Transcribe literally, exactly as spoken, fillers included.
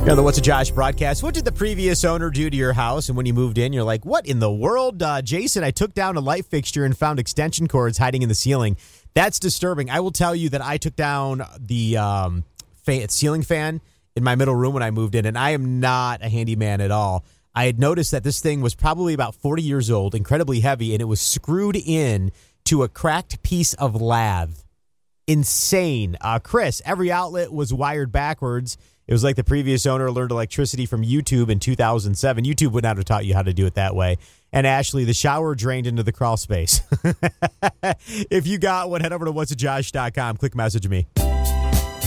You know, the What's a Josh broadcast. What did the previous owner do to your house? And when you moved in, you're like, what in the world? Uh, Jason, I took down a light fixture and found extension cords hiding in the ceiling. That's disturbing. I will tell you that I took down the um, fan, ceiling fan in my middle room when I moved in, and I am not a handyman at all. I had noticed that this thing was probably about forty years old, incredibly heavy, and it was screwed in to a cracked piece of lath. Insane. Uh, Chris, every outlet was wired backwards. It was like the previous owner learned electricity from YouTube in two thousand seven. YouTube would not have taught you how to do it that way. And Ashley, the shower drained into the crawl space. If you got one, head over to what's a josh dot com. Click message me.